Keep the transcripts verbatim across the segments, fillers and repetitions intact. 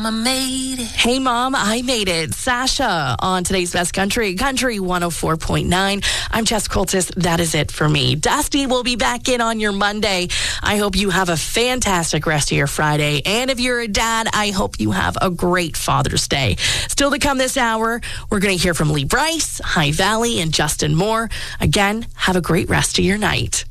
Mom, I made it. Hey, Mom, I made it. Sasha on today's Best Country, Country one oh four point nine. I'm Jess Coltis. That is it for me. Dusty will be back in on your Monday. I hope you have a fantastic rest of your Friday. And if you're a dad, I hope you have a great Father's Day. Still to come this hour, we're going to hear from Lee Bryce, High Valley, and Justin Moore. Again, have a great rest of your night.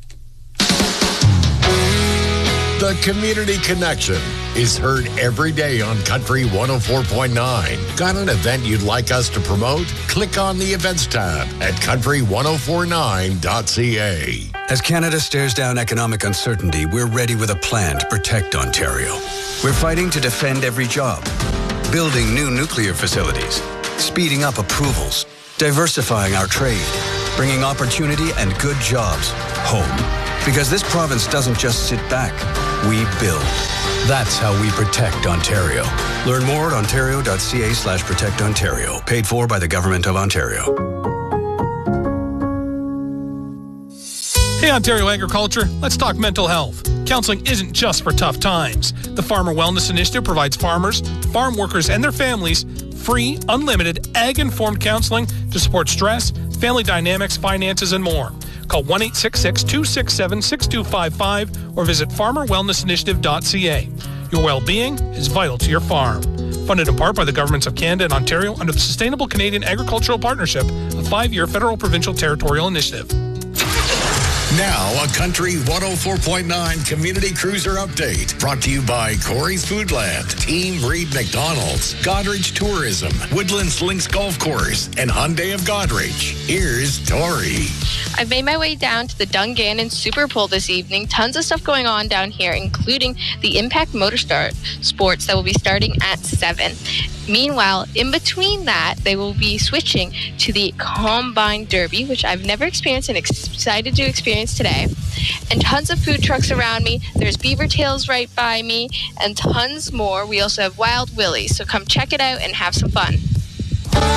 The Community Connection is heard every day on Country one oh four point nine. Got an event you'd like us to promote? Click on the Events tab at country ten forty-nine dot c a. As Canada stares down economic uncertainty, we're ready with a plan to protect Ontario. We're fighting to defend every job, building new nuclear facilities, speeding up approvals, diversifying our trade, bringing opportunity and good jobs home. Because this province doesn't just sit back, we build. That's how we protect Ontario. Learn more at ontario.ca slash protect Ontario. Paid for by the Government of Ontario. Hey, Ontario Agriculture, let's talk mental health. Counseling isn't just for tough times. The Farmer Wellness Initiative provides farmers, farm workers, and their families free, unlimited, ag-informed counseling to support stress, family dynamics, finances, and more. Call one eight six six, two six seven, six two five five or visit farmer wellness initiative dot c a. Your well-being is vital to your farm. Funded in part by the governments of Canada and Ontario under the Sustainable Canadian Agricultural Partnership, a five-year federal provincial territorial initiative. Now, a Country one oh four point nine Community Cruiser Update. Brought to you by Corey's Foodland, Team Reed McDonald's, Godrich Tourism, Woodlands Links Golf Course, and Hyundai of Godrich. Here's Tori. I've made my way down to the Dungannon Super Bowl this evening. Tons of stuff going on down here, including the Impact Motorsport Sports that will be starting at seven. Meanwhile, in between that, they will be switching to the Combine Derby, which I've never experienced and excited to experience today. And tons of food trucks around me. There's Beaver Tails right by me and tons more. We also have Wild Willie's, so come check it out and have some fun.